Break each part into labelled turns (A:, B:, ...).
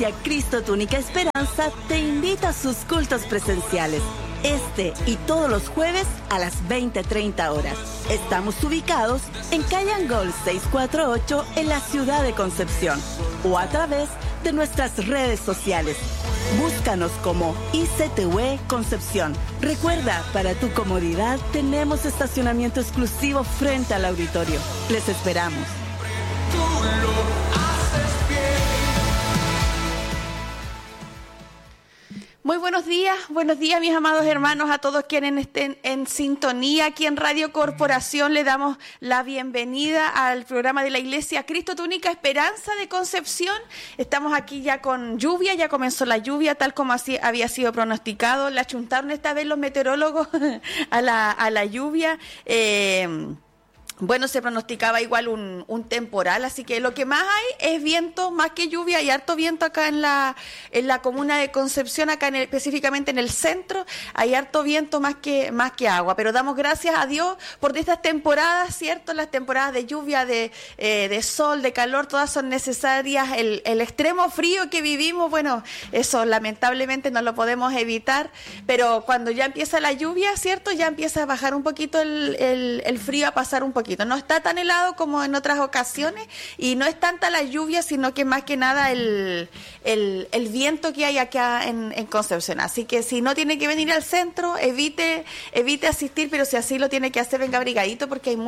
A: Iglesia Cristo Tu Única Esperanza te invita a sus cultos presenciales. Este y todos los jueves a las 20:30 horas. Estamos ubicados en calle Angol 648 en la ciudad de Concepción o a través de nuestras redes sociales. Búscanos como ICTUE Concepción. Recuerda, para tu comodidad tenemos estacionamiento exclusivo frente al auditorio. Les esperamos.
B: Muy buenos días mis amados hermanos, a todos quienes estén en sintonía. Aquí en Radio Corporación le damos la bienvenida al programa de la Iglesia Cristo Tu Única Esperanza de Concepción. Estamos aquí ya con lluvia, ya comenzó la lluvia tal como así había sido pronosticado. La chuntaron esta vez los meteorólogos a la lluvia. Bueno, se pronosticaba igual un temporal, así que lo que más hay es viento, más que lluvia. Hay harto viento acá en la comuna de Concepción, acá específicamente en el centro. Hay harto viento más que agua, pero damos gracias a Dios por estas temporadas, ¿cierto? Las temporadas de lluvia, de sol, de calor, todas son necesarias. El extremo frío que vivimos, bueno, eso lamentablemente no lo podemos evitar, pero cuando ya empieza la lluvia, ¿cierto? Ya empieza a bajar un poquito el frío, a pasar un poquito. No está tan helado como en otras ocasiones y no es tanta la lluvia, sino que más que nada el viento que hay acá en Concepción. Así que si no tiene que venir al centro, evite asistir, pero si así lo tiene que hacer, venga abrigadito porque hay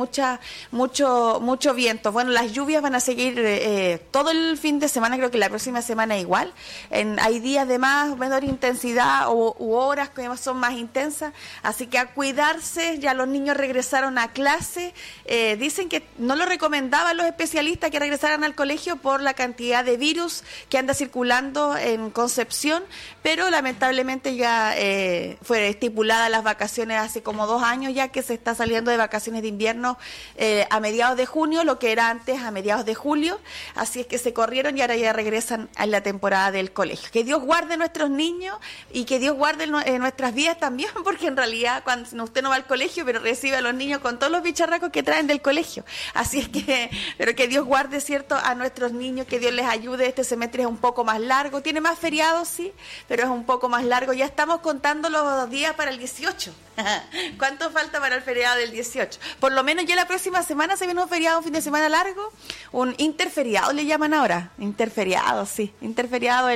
B: mucho viento. Bueno, las lluvias van a seguir todo el fin de semana, creo que la próxima semana igual. Hay días de menor intensidad u horas que son más intensas, así que a cuidarse. Ya los niños regresaron a clase. Dicen que no lo recomendaban los especialistas que regresaran al colegio por la cantidad de virus que anda circulando en Concepción, pero lamentablemente ya fue estipulada las vacaciones hace como 2 años ya que se está saliendo de vacaciones de invierno a mediados de junio, lo que era antes a mediados de julio, así es que se corrieron y ahora ya regresan a la temporada del colegio. Que Dios guarde nuestros niños y que Dios guarde nuestras vidas también, porque en realidad cuando usted no va al colegio, pero recibe a los niños con todos los bicharracos que traen del colegio. Así es que, pero que Dios guarde, ¿cierto?, a nuestros niños, que Dios les ayude. Este semestre es un poco más largo, tiene más feriados, sí, pero es un poco más largo. Ya estamos contando los días para el 18. ¿Cuánto falta para el feriado del 18? Por lo menos ya la próxima semana se viene un feriado, un fin de semana largo, un interferiado le llaman ahora, interferiado, sí, interferiado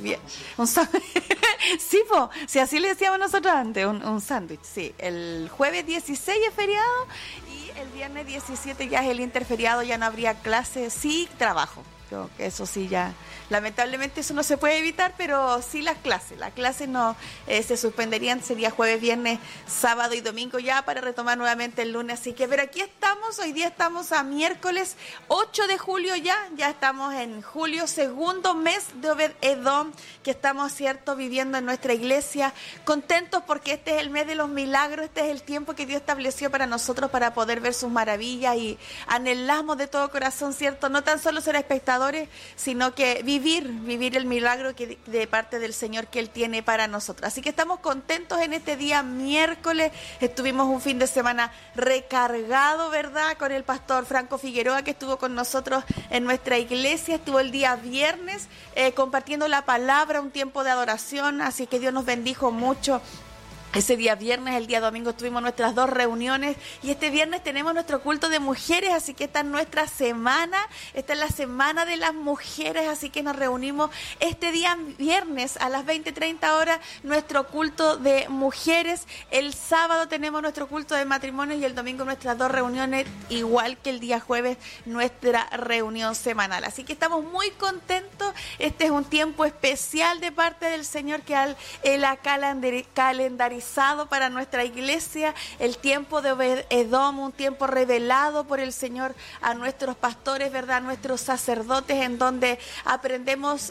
B: sí, si así le decíamos nosotros antes, un sándwich, sí, el jueves 16 es feriado y el viernes 17 ya es el interferiado, ya no habría clase, sí trabajo. Creo que eso sí ya, lamentablemente eso no se puede evitar, pero sí las clases no se suspenderían, sería jueves, viernes, sábado y domingo ya para retomar nuevamente el lunes, así que, pero aquí estamos, hoy día estamos a miércoles 8 de julio ya estamos en julio, segundo mes de Obed Edom, que estamos, cierto, viviendo en nuestra iglesia, contentos porque este es el mes de los milagros, este es el tiempo que Dios estableció para nosotros para poder ver sus maravillas y anhelamos de todo corazón, cierto, no tan solo ser espectadores, sino que vivir el milagro que de parte del Señor que Él tiene para nosotros. Así que estamos contentos en este día miércoles. Estuvimos un fin de semana recargado, ¿verdad?, con el pastor Franco Figueroa, que estuvo con nosotros en nuestra iglesia. Estuvo el día viernes compartiendo la palabra, un tiempo de adoración, así que Dios nos bendijo mucho. Ese día viernes, el día domingo tuvimos nuestras 2 reuniones y este viernes tenemos nuestro culto de mujeres, así que esta es nuestra semana, esta es la semana de las mujeres, así que nos reunimos este día viernes a las 20:30 horas, nuestro culto de mujeres. El sábado tenemos nuestro culto de matrimonios y el domingo nuestras 2 reuniones, igual que el día jueves, nuestra reunión semanal. Así que estamos muy contentos, este es un tiempo especial de parte del Señor que Él ha calendarizado para nuestra iglesia, el tiempo de Obed Edom, un tiempo revelado por el Señor a nuestros pastores, ¿verdad?, a nuestros sacerdotes, en donde aprendemos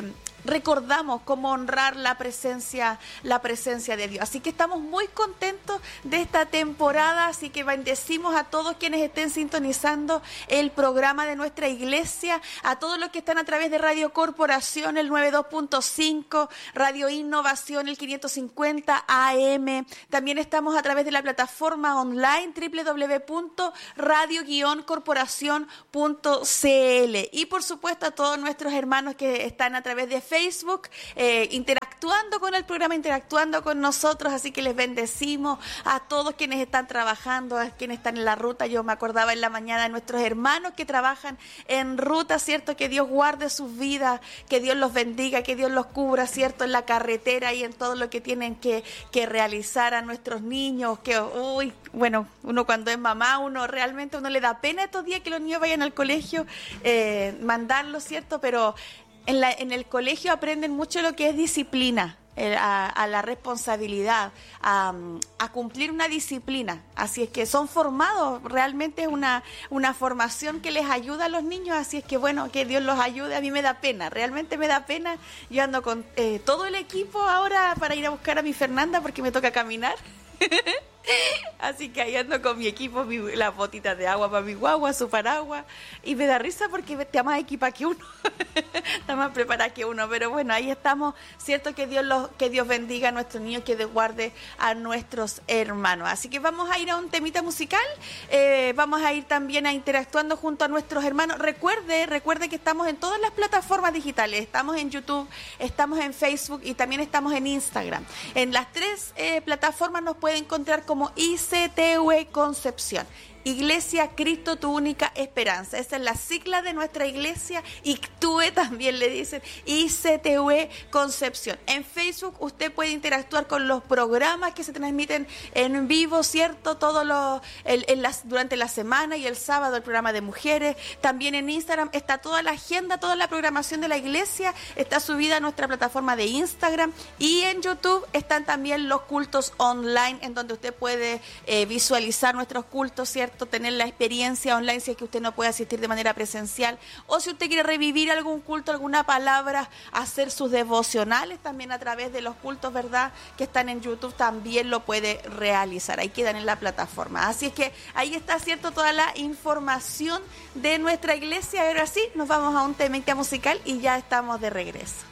B: recordamos cómo honrar la presencia de Dios. Así que estamos muy contentos de esta temporada, así que bendecimos a todos quienes estén sintonizando el programa de nuestra iglesia, a todos los que están a través de Radio Corporación, el 92.5, Radio Innovación, el 550 AM. También estamos a través de la plataforma online www.radio-corporación.cl y por supuesto a todos nuestros hermanos que están a través de Facebook, interactuando con el programa, interactuando con nosotros, así que les bendecimos a todos quienes están trabajando, a quienes están en la ruta. Yo me acordaba en la mañana de nuestros hermanos que trabajan en ruta, ¿cierto? Que Dios guarde sus vidas, que Dios los bendiga, que Dios los cubra, ¿cierto? En la carretera y en todo lo que tienen que realizar a nuestros niños, bueno, uno cuando es mamá, uno le da pena estos días que los niños vayan al colegio, mandarlos, ¿cierto? Pero en el colegio aprenden mucho lo que es disciplina, a la responsabilidad, a cumplir una disciplina. Así es que son formados, realmente es una formación que les ayuda a los niños, así es que bueno, que Dios los ayude. A mí me da pena, realmente me da pena. Yo ando con todo el equipo ahora para ir a buscar a mi Fernanda porque me toca caminar. Así que ahí ando con mi equipo, las botitas de agua para mi guagua, su paraguas, y me da risa porque está más equipada que uno, está más preparada que uno, pero bueno, ahí estamos, cierto, que Dios bendiga a nuestros niños, que Dios guarde a nuestros hermanos. Así que vamos a ir a un temita musical, vamos a ir también a interactuando junto a nuestros hermanos. Recuerde que estamos en todas las plataformas digitales, estamos en YouTube, estamos en Facebook y también estamos en Instagram. En las tres plataformas nos puede encontrar como ICTV Concepción. Iglesia Cristo, tu única esperanza. Esa es la sigla de nuestra iglesia. ICTUE también le dicen, ICTV Concepción. En Facebook usted puede interactuar con los programas que se transmiten en vivo, ¿cierto? Durante la semana y el sábado el programa de mujeres. También en Instagram está toda la agenda, toda la programación de la iglesia. Está subida a nuestra plataforma de Instagram. Y en YouTube están también los cultos online, en donde usted puede visualizar nuestros cultos, ¿cierto? Tener la experiencia online si es que usted no puede asistir de manera presencial, o si usted quiere revivir algún culto, alguna palabra, hacer sus devocionales también a través de los cultos, ¿verdad?, que están en YouTube, también lo puede realizar. Ahí quedan en la plataforma. Así es que ahí está, ¿cierto?, toda la información de nuestra iglesia. Ahora sí, nos vamos a un temita musical y ya estamos de regreso.